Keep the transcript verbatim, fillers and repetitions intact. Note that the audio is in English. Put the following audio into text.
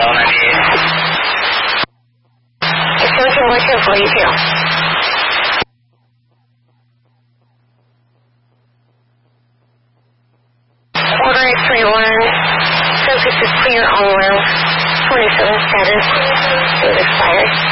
L ninety-eight. Extension one two four you too. Order eight three one. Focus is clear on route twenty-seven status. It expired.